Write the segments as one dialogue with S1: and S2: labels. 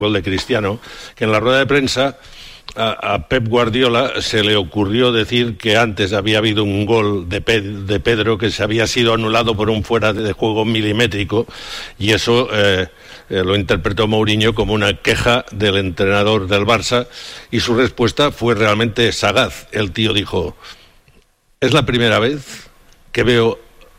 S1: gol de Cristiano, que en la rueda de prensa a Pep Guardiola se le ocurrió decir que antes había habido un gol de Pedro que se había sido anulado por un fuera de juego milimétrico, y eso lo interpretó Mourinho como una queja del entrenador del Barça, y su respuesta fue realmente sagaz. El tío dijo: es la primera vez que veo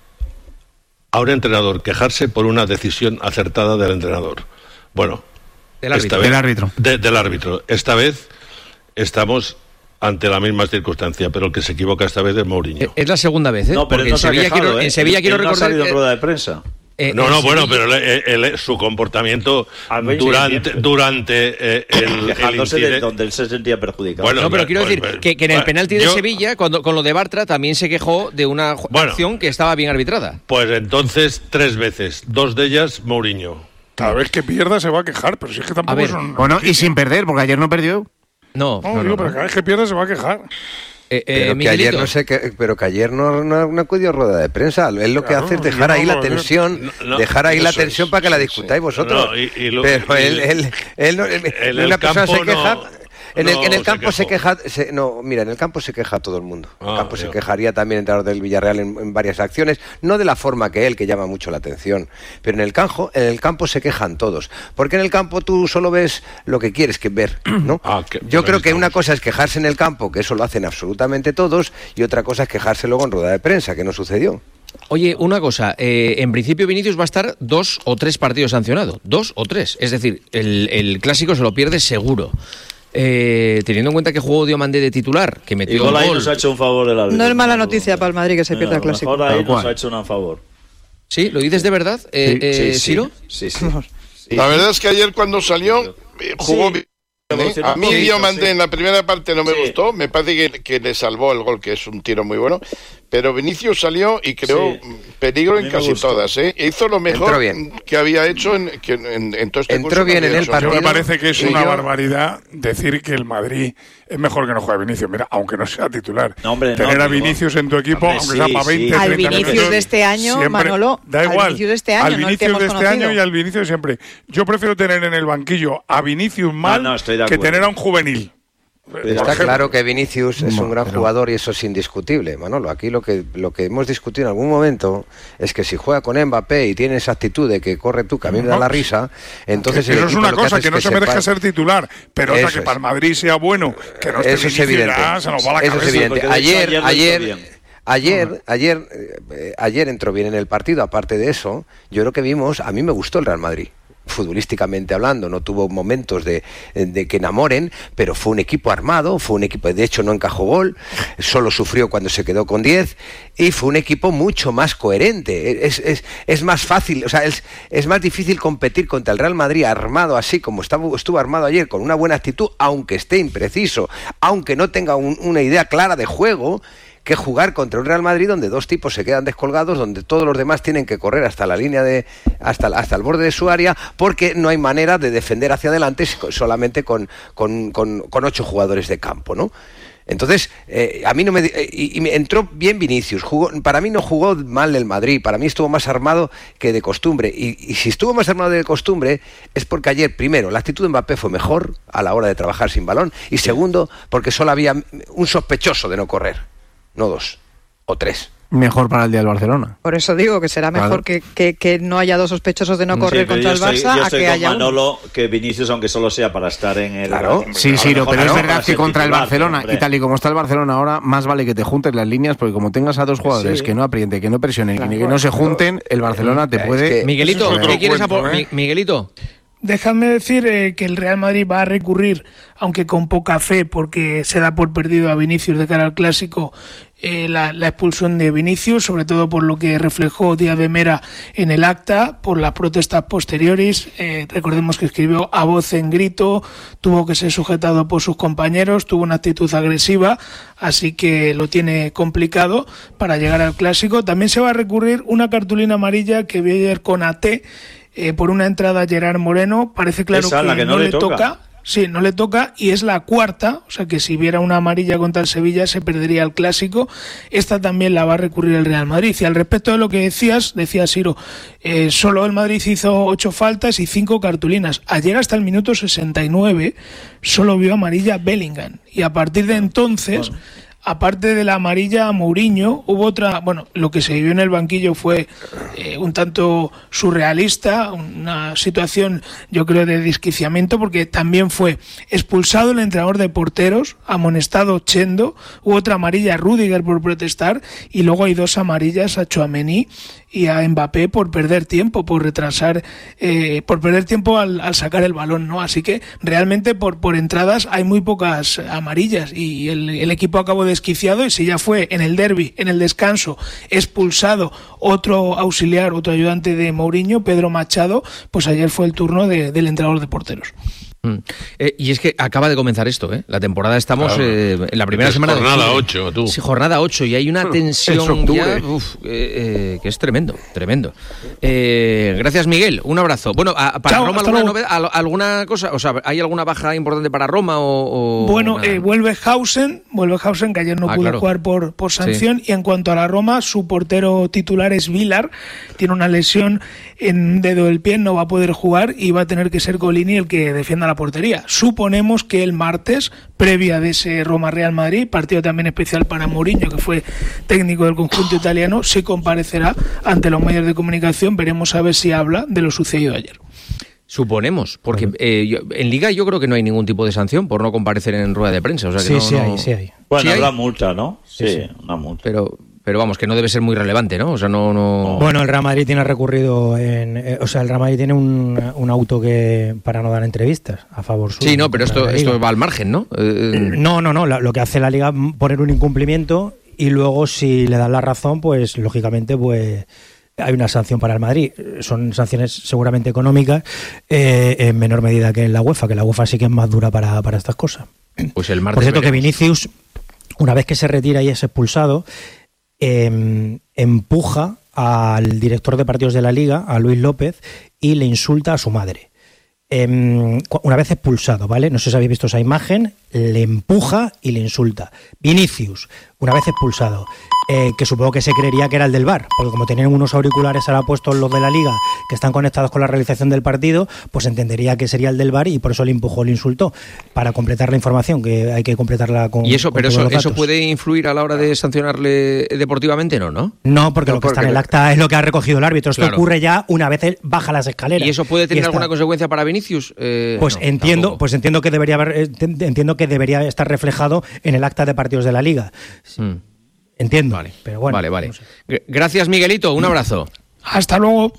S1: a un entrenador quejarse por una decisión acertada del entrenador. Bueno,
S2: del árbitro.
S1: Del árbitro. Esta vez estamos ante la misma circunstancia, pero el que se equivoca esta vez es Mourinho.
S2: Es la segunda vez, ¿eh?
S3: No, pero
S2: porque
S3: no
S2: en Sevilla quiero recordar...
S3: No ha salido en rueda de prensa.
S1: Bueno, pero su comportamiento durante
S3: quejándose de donde él se sentía perjudicado.
S2: Bueno, pero quiero decir que en el penalti de Sevilla, con lo de Bartra, también se quejó de una acción que estaba bien arbitrada.
S1: Pues entonces 3 veces, 2 de ellas Mourinho.
S4: Cada vez que pierda se va a quejar, pero si es que tampoco son...
S5: Bueno, y sin perder, porque ayer no perdió.
S4: No, pero cada vez que pierda se va a quejar.
S6: Pero que ayer no acudió a rueda de prensa. Él lo que hace es dejar ahí la tensión, la tensión para que la discutáis vosotros. Pero él una persona se queja. En el campo se queja. En el campo se queja todo el mundo. En el campo se quejaría también el entrenador del Villarreal en varias acciones, no de la forma que él, que llama mucho la atención, pero en el campo se quejan todos, porque en el campo tú solo ves lo que quieres que ver, ¿no? Yo creo que una cosa es quejarse en el campo, que eso lo hacen absolutamente todos, y otra cosa es quejarse luego en rueda de prensa, que no sucedió.
S2: Oye, una cosa, en principio Vinicius va a estar 2 o 3 partidos sancionado, 2 o 3, es decir, el clásico se lo pierde seguro. Teniendo en cuenta que jugó Diomandé de titular, que metió
S3: igual
S2: un
S3: ahí
S2: gol.
S3: nos ha hecho un favor el árbitro.
S7: No es mala noticia para el Madrid que se pierda el clásico.
S3: Ahora ahí nos ha hecho un favor.
S2: ¿Sí? ¿Lo dices de verdad, Ciro?
S3: Sí.
S8: La verdad es que ayer cuando salió jugó bien. A mí Diomandé en la primera parte no me gustó, me parece que le salvó el gol, que es un tiro muy bueno, pero Vinicius salió y creó peligro en casi todas, hizo lo mejor que había hecho en todo este
S6: curso. Entró bien en el partido.
S4: Me parece que es una barbaridad decir que el Madrid es mejor que no juegue Vinicius. Mira, aunque no sea titular, tener a Vinicius en tu equipo, aunque sea para 20, 30
S7: al Vinicius
S4: minutos,
S7: de este año,
S4: siempre,
S7: Manolo,
S4: da igual,
S7: al Vinicius de este año,
S4: al Vinicius de este año y al Vinicius de siempre. Yo prefiero tener en el banquillo a Vinicius mal que tener a un juvenil.
S6: Está claro que Vinicius es un gran jugador y eso es indiscutible, Manolo. Aquí lo que hemos discutido en algún momento es que si juega con Mbappé y tiene esa actitud de que corre tú, que a mí me da la risa, entonces
S4: eso es una cosa, que no se merezca ser titular, pero otra que para el Madrid sea bueno, que no esté Vinicius, se nos va la cabeza.
S6: Eso es evidente. Ayer entró bien en el partido. Aparte de eso, yo creo que a mí me gustó el Real Madrid. Futbolísticamente hablando, no tuvo momentos de que enamoren, pero fue un equipo armado, de hecho no encajó gol, solo sufrió cuando se quedó con 10, y fue un equipo mucho más coherente. Es más fácil, es más difícil competir contra el Real Madrid armado así como estuvo armado ayer, con una buena actitud, aunque esté impreciso, aunque no tenga una idea clara de juego, que jugar contra un Real Madrid donde 2 tipos se quedan descolgados, donde todos los demás tienen que correr hasta la línea hasta el borde de su área, porque no hay manera de defender hacia adelante solamente con 8 jugadores de campo, ¿no? Entonces, a mí me entró bien Vinicius. Para mí no jugó mal el Madrid, para mí estuvo más armado que de costumbre. Y si estuvo más armado de costumbre es porque ayer, primero, la actitud de Mbappé fue mejor a la hora de trabajar sin balón, y segundo, porque solo había un sospechoso de no correr. No 2 o 3.
S5: Mejor para el día del Barcelona.
S7: Por eso digo que será mejor que no haya 2 sospechosos de no correr contra el Barça,
S3: yo
S7: a que haya
S3: Manolo, que Vinicius, aunque solo sea para estar en el...
S5: Claro, sí, pero es verdad que contra el Barcelona, y tal y como está el Barcelona ahora, más vale que te juntes las líneas, porque como tengas a 2 jugadores que no aprieten, que no presionen, ni que no se junten, el Barcelona te puede...
S2: Miguelito, ¿qué quieres aportar? Miguelito.
S9: Dejadme decir que el Real Madrid va a recurrir, aunque con poca fe, porque se da por perdido a Vinicius de cara al Clásico, la expulsión de Vinicius, sobre todo por lo que reflejó Díaz de Mera en el acta, por las protestas posteriores. Recordemos que escribió a voz en grito, tuvo que ser sujetado por sus compañeros, tuvo una actitud agresiva, así que lo tiene complicado para llegar al Clásico. También se va a recurrir una cartulina amarilla que vi ayer con AT, por una entrada a Gerard Moreno. Parece claro que no le toca. Sí, no le toca y es la cuarta, o sea que si viera una amarilla contra el Sevilla se perdería el clásico. Esta también la va a recurrir el Real Madrid. Y al respecto de lo que decía Siro, solo el Madrid hizo 8 faltas y 5 cartulinas. Ayer hasta el minuto 69 solo vio amarilla Bellingham y a partir de entonces... Aparte de la amarilla a Mourinho, hubo otra, bueno, lo que se vivió en el banquillo fue un tanto surrealista, una situación yo creo de desquiciamiento, porque también fue expulsado el entrenador de porteros, amonestado Chendo, hubo otra amarilla a Rüdiger por protestar y luego hay 2 amarillas a Tchouaméni y a Mbappé por perder tiempo, por retrasar, por perder tiempo al sacar el balón, ¿no? Así que realmente por entradas hay muy pocas amarillas y el equipo acabó desquiciado, y si ya fue en el derbi, en el descanso, expulsado otro auxiliar, otro ayudante de Mourinho, Pedro Machado, pues ayer fue el turno del entrenador de porteros.
S2: Y es que acaba de comenzar esto, ¿eh? La temporada estamos en la primera semana
S1: jornada
S2: de
S1: 8, tú.
S2: Sí, jornada 8 y hay una tensión ya, que es tremendo. Gracias, Miguel, un abrazo. Bueno, para
S9: Chao,
S2: Roma alguna cosa, o sea, ¿hay alguna baja importante para Roma o
S9: Bueno, vuelve Hausen, que ayer no pudo jugar por sanción, sí. Y en cuanto a la Roma, su portero titular es Vilar, tiene una lesión en un dedo del pie, no va a poder jugar y va a tener que ser Golini el que defienda la portería. Suponemos que el martes, previa de ese Roma-Real Madrid, partido también especial para Mourinho, que fue técnico del conjunto italiano, se comparecerá ante los medios de comunicación. Veremos a ver si habla de lo sucedido ayer.
S2: Suponemos, porque en Liga yo creo que no hay ningún tipo de sanción por no comparecer en rueda de prensa. O sea que
S3: sí hay. Bueno,
S2: ¿Sí
S3: habrá multa, ¿no? Sí, una multa.
S2: Pero vamos, que no debe ser muy relevante, ¿no? O sea, no...
S10: Bueno, el Real Madrid tiene recurrido el Real Madrid tiene un auto que para no dar entrevistas a favor suyo.
S2: Sí, no, pero esto va al margen, ¿no?
S10: No. Lo que hace la Liga es poner un incumplimiento y luego si le dan la razón, pues lógicamente pues hay una sanción para el Madrid. Son sanciones seguramente económicas, en menor medida que en la UEFA, que la UEFA sí que es más dura para estas cosas.
S2: Pues el martes
S10: Por cierto,
S2: veremos.
S10: que Vinicius, una vez que se retira y es expulsado, empuja al director de partidos de la Liga, a Luis López, y le insulta a su madre. Una vez expulsado, ¿vale? No sé si habéis visto esa imagen, le empuja y le insulta. Vinicius, una vez expulsado, que supongo que se creería que era el del VAR, porque como tenían unos auriculares ahora puestos los de la Liga que están conectados con la realización del partido, pues entendería que sería el del VAR y por eso le empujó, le insultó, para completar la información, que hay que completarla con...
S2: ¿Y eso,
S10: con
S2: pero
S10: todos los
S2: eso
S10: datos.
S2: puede influir a la hora de sancionarle deportivamente, no?
S10: No, porque lo que está en el acta es lo que ha recogido el árbitro. Esto ocurre ya una vez él baja las escaleras.
S2: ¿Y eso puede tener alguna consecuencia para Vinicius?
S10: Pues
S2: no,
S10: entiendo,
S2: tampoco.
S10: pues entiendo que debería estar reflejado en el acta de partidos de la Liga. Entiendo, pero bueno.
S2: Vale.
S10: No sé.
S2: Gracias, Miguelito, un abrazo.
S9: Hasta luego.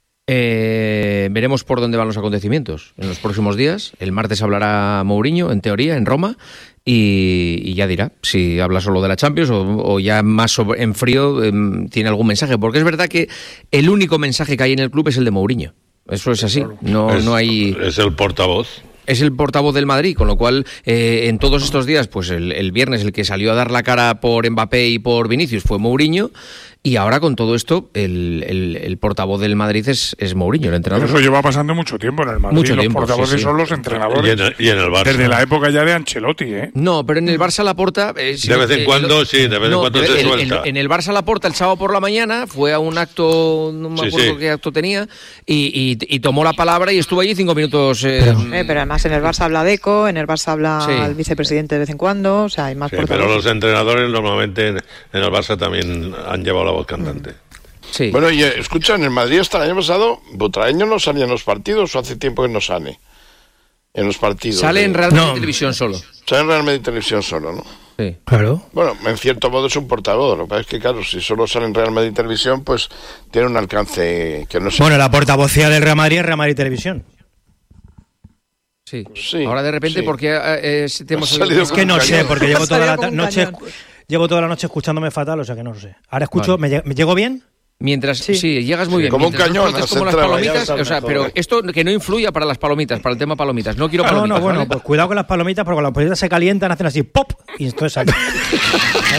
S2: Veremos por dónde van los acontecimientos en los próximos días. El martes hablará Mourinho, en teoría, en Roma, y ya dirá si habla solo de la Champions o ya más en frío tiene algún mensaje. Porque es verdad que el único mensaje que hay en el club es el de Mourinho. Eso es así. No hay...
S1: Es el portavoz.
S2: Es el portavoz del Madrid, con lo cual en todos estos días, pues el viernes el que salió a dar la cara por Mbappé y por Vinicius fue Mourinho, y ahora con todo esto el portavoz del Madrid es Mourinho, el entrenador.
S4: Eso lleva pasando mucho tiempo en el Madrid.
S2: Mucho
S4: los
S2: tiempo,
S4: portavoces
S2: sí.
S4: son los entrenadores.
S1: Y en el Barça.
S4: Desde la época ya de Ancelotti, ¿eh?
S2: No, pero en el Barça Laporta...
S1: de vez en cuando se suelta.
S2: En el Barça Laporta el sábado por la mañana fue a un acto, no me acuerdo qué acto tenía, y tomó la palabra y estuvo allí 5 minutos.
S7: Pero además en el Barça habla Deco, en el Barça habla el vicepresidente de vez en cuando, o sea, hay más
S1: pero los entrenadores normalmente en el Barça también han llevado la voz cantante.
S2: Sí.
S8: Bueno, y escucha, en el Madrid hasta el año pasado, Butragueño no salía en los partidos, o hace tiempo que no sale en los partidos.
S2: Sale en Real Madrid Televisión solo.
S8: Sale en Real Madrid Televisión solo, ¿no?
S2: Sí.
S10: Claro.
S8: Bueno, en cierto modo es un portavoz. Lo que pasa es que, claro, si solo sale en Real Madrid Televisión, pues tiene un alcance que no sé.
S10: Bueno, la portavocía del Real Madrid es Real Madrid Televisión.
S2: Sí. Ahora de repente, porque te hemos
S8: salido.
S10: Es que no sé, porque llevo toda la noche escuchándome fatal, o sea que no lo sé. Ahora escucho, ¿me llego bien?
S2: Mientras sí, llegas muy bien.
S8: Como un cañón,
S2: como las palomitas, o sea, pero esto que no influya para las palomitas, para el tema palomitas. No quiero palomitas.
S10: Bueno,
S2: ¿vale?
S10: pues cuidado con las palomitas, porque cuando las palomitas se calientan hacen así pop y entonces aquí.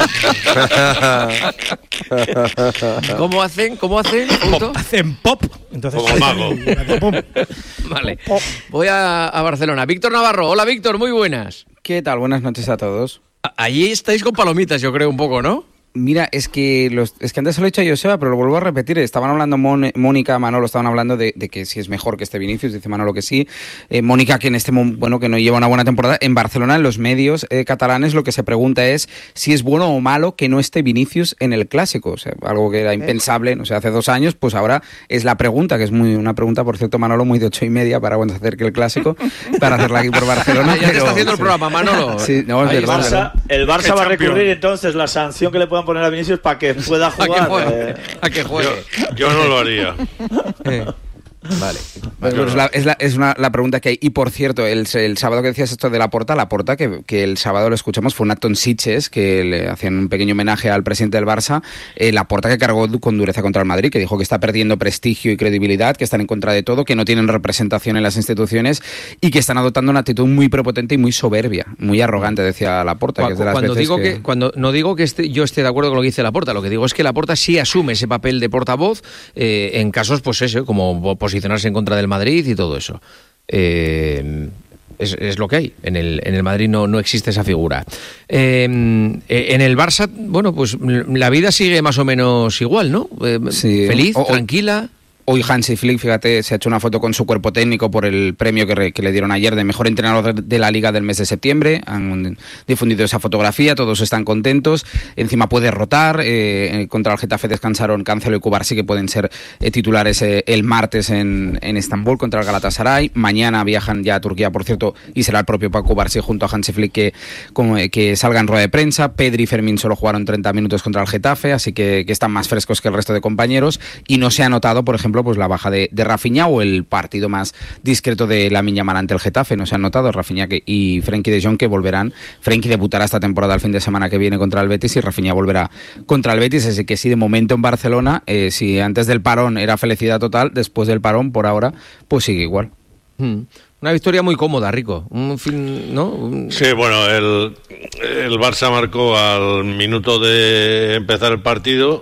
S2: ¿Cómo hacen?
S10: Hacen pop Entonces,
S1: como mago.
S2: Vale, voy a Barcelona. Víctor Navarro, hola Víctor, muy buenas.
S11: ¿Qué tal? Buenas noches a todos.
S2: Allí estáis con palomitas, yo creo, un poco, ¿no?
S11: Mira, es que antes se lo he dicho a Joseba, pero lo vuelvo a repetir. Estaban hablando Mónica, Manolo, estaban hablando de que si es mejor que este Vinicius, dice Manolo que sí. Mónica, que que no lleva una buena temporada. En Barcelona, en los medios catalanes, lo que se pregunta es si es bueno o malo que no esté Vinicius en el Clásico. O sea, algo que era impensable, hace 2 años, pues ahora es la pregunta, que es una pregunta, por cierto, Manolo, muy de 8:30 para cuando se acerque el Clásico, para hacerla aquí por Barcelona.
S2: Ya te está haciendo el programa, Manolo.
S11: Sí, no, es verdad.
S3: El Barça va a recurrir entonces la sanción que le puedan poner a Vinicius para que pueda jugar.
S2: A que juegue.
S1: Yo no lo haría.
S11: Vale. Es la pregunta que hay. Y por cierto, el sábado que decías esto de Laporta, que el sábado lo escuchamos, fue un acto en Sitges, que le hacían un pequeño homenaje al presidente del Barça. Laporta, que cargó con dureza contra el Madrid, que dijo que está perdiendo prestigio y credibilidad, que están en contra de todo, que no tienen representación en las instituciones y que están adoptando una actitud muy prepotente y muy soberbia, muy arrogante, decía Laporta.
S2: Cuando no digo que yo esté de acuerdo con lo que dice Laporta, lo que digo es que Laporta sí asume ese papel de portavoz en casos, pues eso, como posicionarse en contra del Madrid y todo eso. Es lo que hay. En el Madrid no existe esa figura. En el Barça, bueno, pues la vida sigue más o menos igual, ¿no?
S11: Sí.
S2: Feliz, tranquila.
S11: Hoy Hansi Flick, fíjate, se ha hecho una foto con su cuerpo técnico por el premio que le dieron ayer de mejor entrenador de la Liga del mes de septiembre. Han difundido esa fotografía, todos están contentos. Encima puede rotar. Contra el Getafe descansaron Cancelo y Cubarsí, que pueden ser titulares el martes en Estambul contra el Galatasaray. Mañana viajan ya a Turquía, por cierto, y será el propio Paco Cubarsí junto a Hansi Flick que salga en rueda de prensa. Pedri y Fermín solo jugaron 30 minutos contra el Getafe, así que están más frescos que el resto de compañeros. Y no se ha notado, por ejemplo, pues la baja de Rafinha o el partido más discreto de Lamine Yamal ante el Getafe. No se han notado Rafinha y Frenkie de Jong, que volverán. Frenkie debutará esta temporada el fin de semana que viene contra el Betis y Rafinha volverá contra el Betis. Así que sí, de momento en Barcelona, si antes del parón era felicidad total, después del parón, por ahora, pues sigue igual.
S2: Una victoria muy cómoda, Rico. Un fin, ¿no?
S1: Sí, bueno, el Barça marcó al minuto de empezar el partido.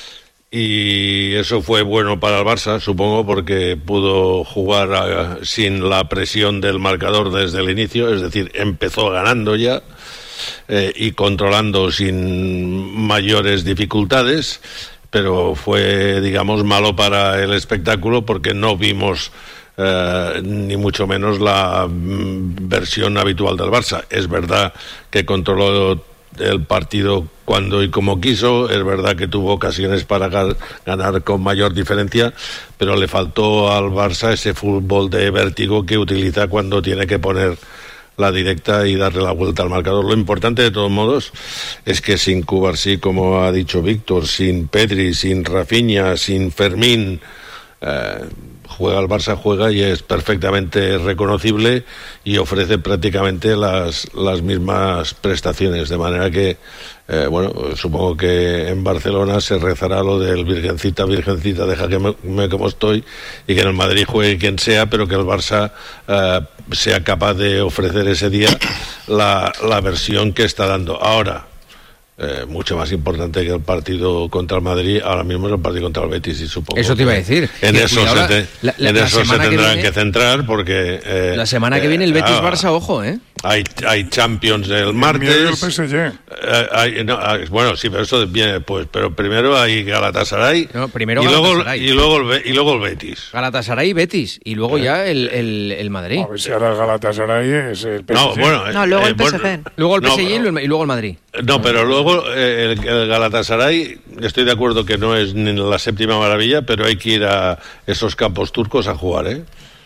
S1: Y eso fue bueno para el Barça, supongo, porque pudo jugar sin la presión del marcador desde el inicio, es decir, empezó ganando ya y controlando sin mayores dificultades, pero fue, digamos, malo para el espectáculo porque no vimos ni mucho menos la versión habitual del Barça. Es verdad que controló el partido cuando y como quiso, es verdad que tuvo ocasiones para ganar con mayor diferencia, pero le faltó al Barça ese fútbol de vértigo que utiliza cuando tiene que poner la directa y darle la vuelta al marcador. Lo importante, de todos modos, es que sin Cubarsí, como ha dicho Víctor, sin Pedri, sin Rafinha, sin Fermín, juega el Barça, juega y es perfectamente reconocible y ofrece prácticamente las mismas prestaciones, de manera que supongo que en Barcelona se rezará lo del Virgencita, Virgencita, déjame como estoy, y que en el Madrid juegue quien sea, pero que el Barça sea capaz de ofrecer ese día la versión que está dando ahora. Mucho más importante que el partido contra el Madrid ahora mismo es el partido contra el Betis, y supongo
S2: eso te iba a decir.
S1: En eso se tendrán que centrar, porque
S2: la semana que viene el Betis Barça, ojo,
S1: hay Champions el martes. Bueno, sí, pero eso viene después, pero primero hay Galatasaray, y luego el Betis.
S2: Galatasaray y Betis, y luego ya el Madrid.
S4: A ver si ahora el Galatasaray es el PSG.
S7: Luego el PSG.
S2: Luego el PSG y luego el Madrid.
S1: No, pero luego el Galatasaray, estoy de acuerdo que no es ni la séptima maravilla, pero hay que ir a esos campos turcos a jugar, ¿eh?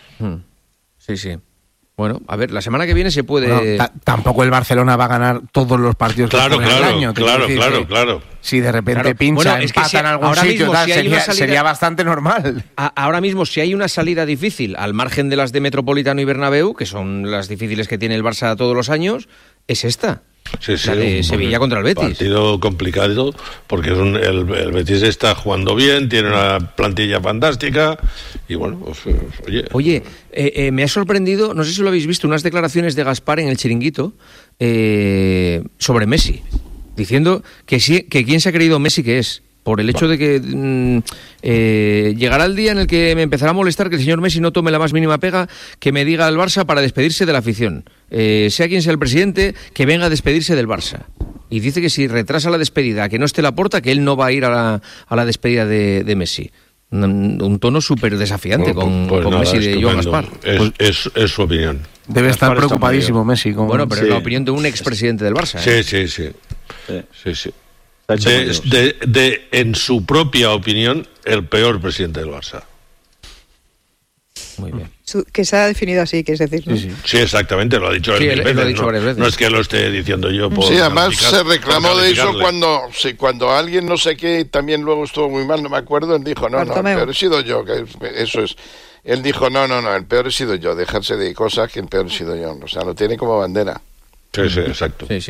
S2: Sí. Bueno, a ver, la semana que viene se puede...
S5: Tampoco el Barcelona va a ganar todos los partidos que juega el año.
S1: Claro.
S5: Si de repente pincha, empatan en algún sitio, sería bastante normal.
S2: Ahora mismo, si hay una salida difícil, al margen de las de Metropolitano y Bernabéu, que son las difíciles que tiene el Barça todos los años, es esta.
S1: Sí,
S2: la de Sevilla contra el Betis.
S1: Partido complicado, porque el Betis está jugando bien, tiene una plantilla fantástica y bueno, pues,
S2: oye, me ha sorprendido, no sé si lo habéis visto, unas declaraciones de Gaspar en el Chiringuito sobre Messi, diciendo que quién se ha creído Messi que es. por el hecho de que llegará el día en el que me empezará a molestar que el señor Messi no tome la más mínima pega que me diga al Barça para despedirse de la afición. Sea quien sea el presidente, que venga a despedirse del Barça. Y dice que si retrasa la despedida, que no esté Laporta, que él no va a ir a la despedida de Messi. Un tono súper desafiante con nada, Messi de Joan Gaspar.
S1: Es su opinión.
S5: Debe estar preocupadísimo Messi.
S2: Bueno, pero es la opinión de un expresidente del Barça.
S1: Sí. En su propia opinión, el peor presidente del Barça.
S2: Muy bien.
S7: Que se ha definido así, que es decir, ¿no?
S1: Sí, exactamente, lo ha dicho él varias veces. No es que lo esté diciendo yo por...
S8: Sí, además se reclamó de eso cuando alguien no sé qué también luego estuvo muy mal, no me acuerdo, él dijo, no, el peor he sido yo, que eso es... Él dijo, no, el peor he sido yo, dejarse de cosas que el peor he sido yo. O sea, lo tiene como bandera.
S1: Sí, exacto.
S2: Sí.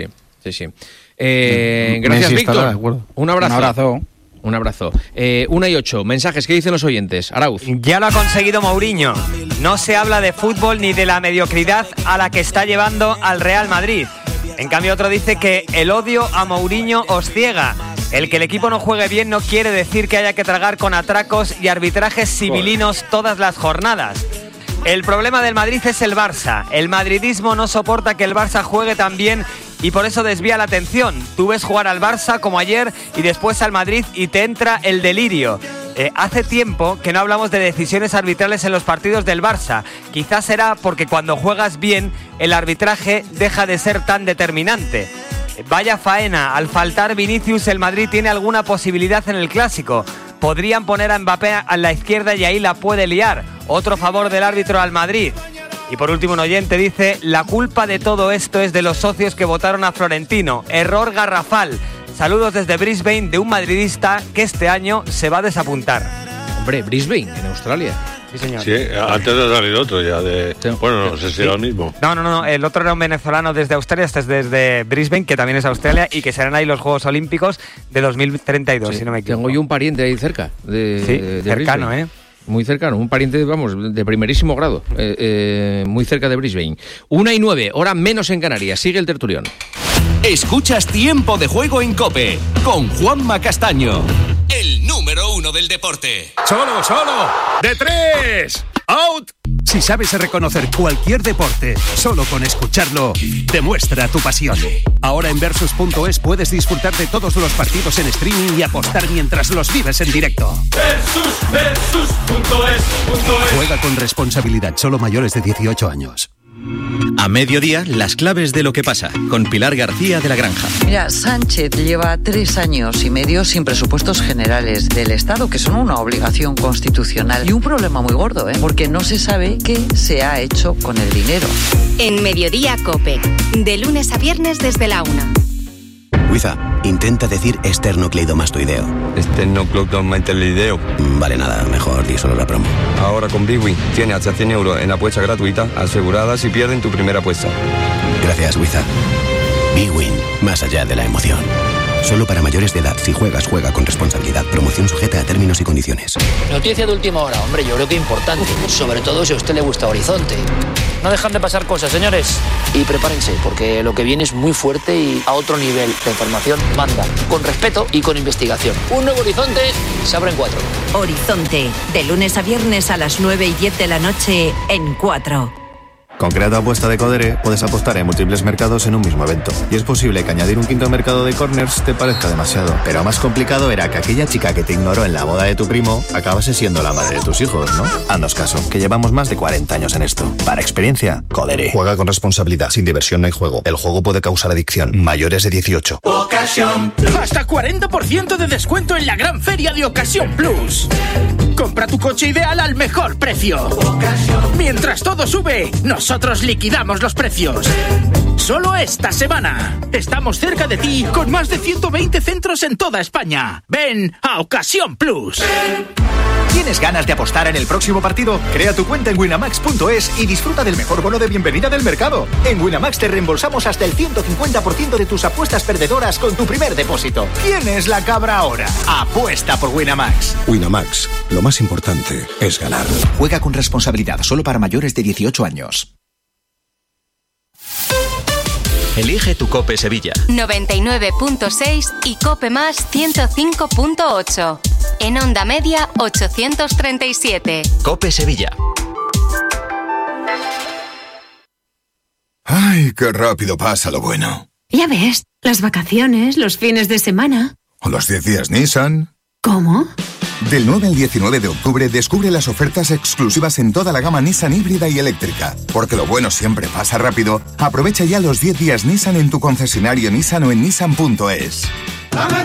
S2: Gracias, Víctor. Un abrazo. Un abrazo. 1:08. Mensajes, ¿qué dicen los oyentes? Arauz.
S12: Ya lo ha conseguido Mourinho. No se habla de fútbol ni de la mediocridad a la que está llevando al Real Madrid. En cambio, otro dice que el odio a Mourinho os ciega. El que el equipo no juegue bien no quiere decir que haya que tragar con atracos y arbitrajes civilinos todas las jornadas. El problema del Madrid es el Barça. El madridismo no soporta que el Barça juegue tan bien y por eso desvía la atención. Tú ves jugar al Barça como ayer y después al Madrid y te entra el delirio. Hace tiempo que no hablamos de decisiones arbitrales en los partidos del Barça. Quizás será porque cuando juegas bien el arbitraje deja de ser tan determinante. Vaya faena, al faltar Vinicius el Madrid tiene alguna posibilidad en el Clásico. Podrían poner a Mbappé a la izquierda y ahí la puede liar. Otro favor del árbitro al Madrid. Y por último un oyente dice: la culpa de todo esto es de los socios que votaron a Florentino. Error garrafal. Saludos desde Brisbane de un madridista que este año se va a desapuntar.
S2: Hombre, Brisbane, en Australia.
S12: Sí, señor.
S1: Sí, antes de salir otro ya de... Bueno, no sé si era el mismo.
S12: No, el otro era un venezolano desde Australia, este es desde Brisbane, que también es Australia, y que serán ahí los Juegos Olímpicos de 2032, si no me equivoco.
S2: Tengo yo un pariente ahí cerca. De
S12: cercano,
S2: Brisbane. Muy cercano, un pariente, de primerísimo grado, muy cerca de Brisbane. 1:09, hora menos en Canarias. Sigue el tertulión.
S13: Escuchas Tiempo de Juego en COPE, con Juanma Castaño, el número 1 del deporte.
S14: ¡Solo! ¡De 3! ¡Out! Si sabes reconocer cualquier deporte, solo con escucharlo, demuestra tu pasión. Ahora en Versus.es puedes disfrutar de todos los partidos en streaming y apostar mientras los vives en directo. Versus.es. Juega con responsabilidad, solo mayores de 18 años.
S15: A mediodía, las claves de lo que pasa, con Pilar García de la Granja.
S16: Mira, Sánchez lleva 3 años y medio sin presupuestos generales del Estado, que son una obligación constitucional. Y un problema muy gordo, porque no se sabe qué se ha hecho con el dinero.
S17: En Mediodía COPE, de lunes a viernes desde la 1.
S15: Wiza, intenta decir esternocleidomastoideo.
S18: Esternocleidomastoideo.
S15: Vale, nada, mejor di solo la promo.
S18: Ahora con BWin tienes hasta 100 euros en apuesta gratuita asegurada si pierden tu primera apuesta.
S15: Gracias, Wiza. BWin, más allá de la emoción. Solo para mayores de edad. Si juegas, juega con responsabilidad. Promoción sujeta a términos y condiciones.
S19: Noticia de última hora, hombre, yo creo que importante. Sobre todo si a usted le gusta Horizonte. No dejan de pasar cosas, señores. Y prepárense, porque lo que viene es muy fuerte y a otro nivel. La información manda, con respeto y con investigación. Un nuevo Horizonte se abre en 4.
S17: Horizonte, de lunes a viernes a las 9:10 de la noche en 4.
S20: Con Creato Apuesta de Codere puedes apostar en múltiples mercados en un mismo evento. Y es posible que añadir un quinto mercado de corners te parezca demasiado. Pero más complicado era que aquella chica que te ignoró en la boda de tu primo acabase siendo la madre de tus hijos, ¿no? Haznos caso, que llevamos más de 40 años en esto. Para experiencia, Codere.
S21: Juega con responsabilidad. Sin diversión no hay juego. El juego puede causar adicción. Mayores de 18.
S14: Ocasión Plus. Hasta 40% de descuento en la gran feria de Ocasión Plus. Compra tu coche ideal al mejor precio. Mientras todo sube, nosotros liquidamos los precios. Solo esta semana. Estamos cerca de ti con más de 120 centros en toda España. Ven a Ocasión Plus.
S22: ¿Tienes ganas de apostar en el próximo partido? Crea tu cuenta en winamax.es y disfruta del mejor bono de bienvenida del mercado. En Winamax te reembolsamos hasta el 150% de tus apuestas perdedoras con tu primer depósito. ¿Quién es la cabra ahora? Apuesta por Winamax.
S21: Winamax, lo más importante es ganar.
S22: Juega con responsabilidad, solo para mayores de 18 años.
S6: Elige tu COPE Sevilla.
S9: 99.6 y COPE más 105.8. En onda media 837.
S6: COPE Sevilla.
S23: Ay, qué rápido pasa lo bueno.
S24: Ya ves, las vacaciones, los fines de semana.
S23: O los 10 días Nissan.
S24: ¿Cómo?
S23: Del 9 al 19 de octubre descubre las ofertas exclusivas en toda la gama Nissan híbrida y eléctrica. Porque lo bueno siempre pasa rápido. Aprovecha ya los 10 días Nissan en tu concesionario Nissan o en nissan.es.